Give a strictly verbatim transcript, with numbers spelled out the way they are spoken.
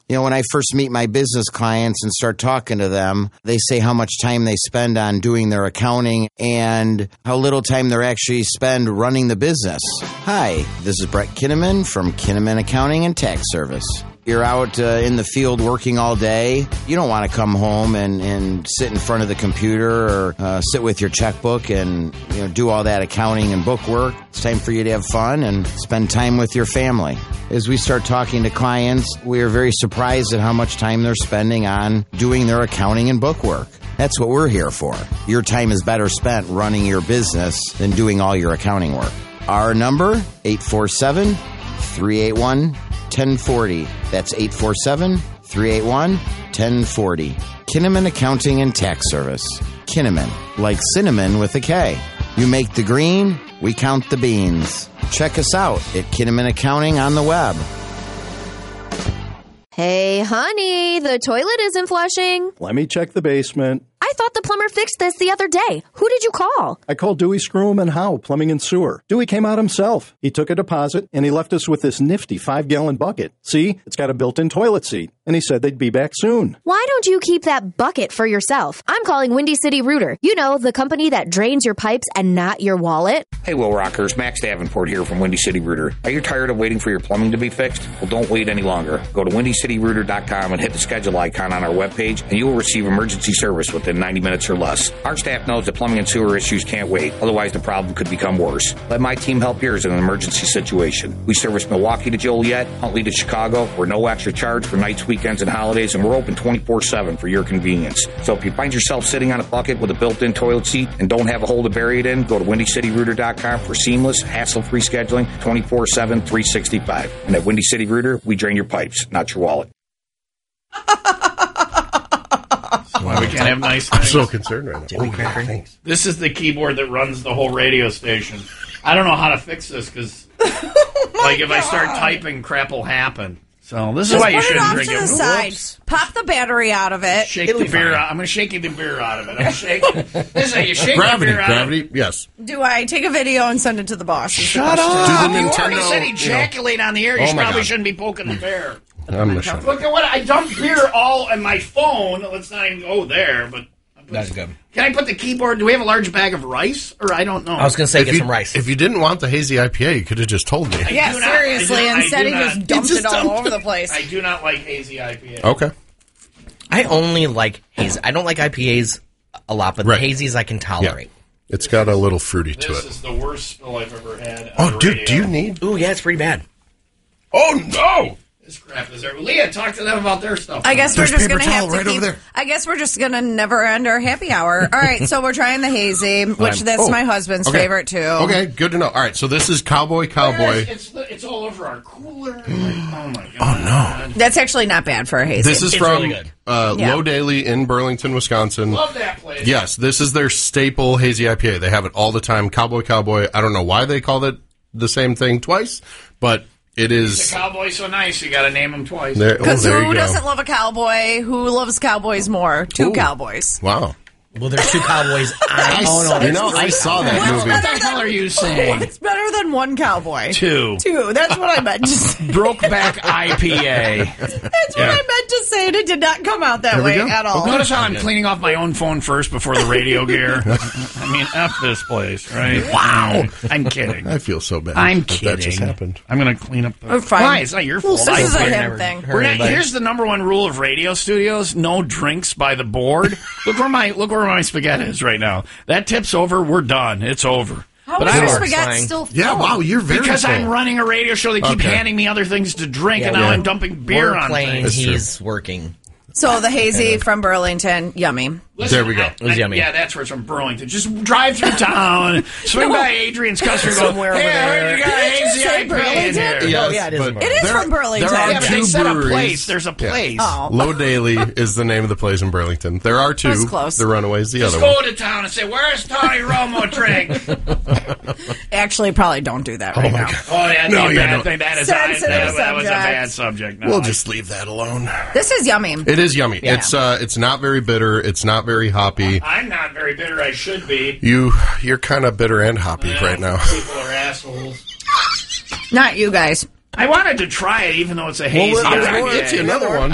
You know, when I first meet my business clients and start talking to them, they say how much time they spend on doing their accounting and how little time they actually spend running the business. Hi, this is Brett Kinnaman from Kinnaman Accounting and Tax Service. You're out uh, in the field working all day. You don't want to come home and, and sit in front of the computer or uh, sit with your checkbook and you know do all that accounting and book work. It's time for you to have fun and spend time with your family. As we start talking to clients, we are very surprised at how much time they're spending on doing their accounting and book work. That's what we're here for. Your time is better spent running your business than doing all your accounting work. Our number, eight four seven, three eight one, one zero four zero. That's eight four seven, three eight one, one zero four zero. Kinnaman Accounting and Tax Service. Kinnaman, like cinnamon with a K. You make the green, we count the beans. Check us out at Kinnaman Accounting on the web. Hey, honey, the toilet isn't flushing. Let me check the basement. I thought the plumber fixed this the other day. Who did you call? I called Dewey Scroom and Howe, Plumbing and Sewer. Dewey came out himself. He took a deposit, and he left us with this nifty five-gallon bucket. See, it's got a built-in toilet seat. And he said they'd be back soon. Why don't you keep that bucket for yourself? I'm calling Windy City Rooter. You know, the company that drains your pipes and not your wallet. Hey, Will Rockers. Max Davenport here from Windy City Rooter. Are you tired of waiting for your plumbing to be fixed? Well, don't wait any longer. Go to windy city rooter dot com and hit the schedule icon on our webpage, and you will receive emergency service within ninety minutes or less. Our staff knows that plumbing and sewer issues can't wait. Otherwise, the problem could become worse. Let my team help yours in an emergency situation. We service Milwaukee to Joliet, Huntley to Chicago. We're no extra charge for nights, weekends, and holidays, and we're open twenty-four seven for your convenience. So if you find yourself sitting on a bucket with a built-in toilet seat and don't have a hole to bury it in, go to windy city rooter dot com for seamless, hassle-free scheduling twenty-four seven, three sixty-five. And at Windy City Rooter, we drain your pipes, not your wallet. Why we can't have nice I'm things. so concerned right now. Oh, God, thanks. This is the keyboard that runs the whole radio station. I don't know how to fix this because, oh like, if God. I start typing, crap will happen. So this Just is why you put it shouldn't off drink to it. the side. Whoops. Pop the battery out of it. Shake It'll the be beer fine. out. I'm going to shake the beer out of it. I'm shaking. This is how you shake Gravity, the beer out gravity, of it. yes. Do I take a video and send it to the boss? Shut up. Do the You Nintendo, already said you know. ejaculate on the air. You Oh, my probably God. shouldn't be poking the bear. I'm gonna shut up. Look at what I dumped beer all in my phone. Let's not even go there, but That's good. can I put the keyboard? Do we have a large bag of rice, or I don't know? I was going to say If get you, some rice. if you didn't want the hazy I P A, you could have just told me. I Yeah, do not- seriously. I do- I Instead, do he not- just dumped just it all dumped over the place. I do not like hazy I P A. Okay. I only like hazy. I don't like I P As a lot, but Right. the hazies I can tolerate. It's got a little fruity to This it. is the worst spill I've ever had. Oh, on the dude, radio. do you need... Ooh, yeah, it's pretty bad. Oh, no! This crap is there? Leah, talk to them about their stuff. I guess There's we're just paper going to have towel to right keep. over there. I guess we're just going to never end our happy hour. All right, so we're trying the hazy, which that's Oh, my husband's okay. favorite too. Okay, good to know. All right, so this is Cowboy Cowboy. It's, it's, it's all over our cooler. Like, oh, my God. That's actually not bad for a hazy. This is It's from really good. uh, Yeah. Low Daily in Burlington, Wisconsin. Love that place. Yes, this is their staple hazy I P A. They have it all the time. Cowboy Cowboy. I don't know why they called it the same thing twice, but it The is... cowboy's so nice, you got to name him twice. There, oh, Because there who you go. doesn't love a cowboy? Who loves cowboys more? Two Ooh. cowboys. Wow. Well, there's two cowboys. on, I, oh, no, you know, I saw that What's movie. What better the hell are you saying? What's better than one cowboy? Two. Two. That's what I meant to say. Brokeback I P A. That's what I meant to say, and it did not come out that There we way go. at all. Notice how I'm cleaning off my own phone first before the radio gear. I mean, F this place, right? Wow. I'm kidding. I feel so bad. I'm that kidding. That just happened. I'm going to clean up the... We're fine. Why? It's not your Well, fault. this I is a clean him every- thing. We're not, here's the number one rule of radio studios: no drinks by the board. Look where my look where my spaghetti is right now. That tip's over. We're done. It's over. How But is I your don't- spaghetti fine. still full? Yeah, wow, you're very because full. I'm running a radio show. They keep Okay. handing me other things to drink, Yeah, and now yeah. I'm dumping beer We're on playing. things. That's true. He's working. So the hazy from Burlington, yummy. Listen, There we go. I- It was I- yummy. Yeah, that's where it's from, Burlington. Just drive through town, swing by Adrian's Customer, and go, Somewhere over hey, I heard there." you got a Did you hazy say I P A in Burlington? here. Yes, Oh, yeah, it is but from Burlington. It is there- from Burlington. There are Yeah, but two they said a breweries. place. There's a place. Oh. Low Daily is the name of the place in Burlington. There are two. That's close. The Runaways, the Just other go one. to town and say, where's Tony Romo drink? Actually, probably don't do that right now. Oh, yeah, No, no, yeah, bad no. thing. That is Sensitive that, that was a subject. bad subject. No, We'll I- just leave that alone. This is yummy. It is yummy. Yeah. It's uh, it's not very bitter. It's not very hoppy. I'm not very bitter. I should be. You you're kind of bitter and hoppy Yeah, right now. People are assholes. Not you guys. I wanted to try it, even though it's a hazy. I was I P A. going to get you another one.